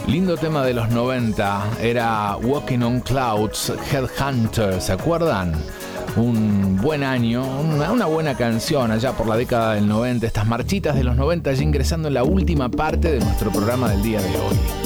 Lindo tema de los 90, era Walking on Clouds, Headhunter, ¿se acuerdan? Un buen año, una buena canción allá por la década del 90, estas marchitas de los 90 ya ingresando en la última parte de nuestro programa del día de hoy.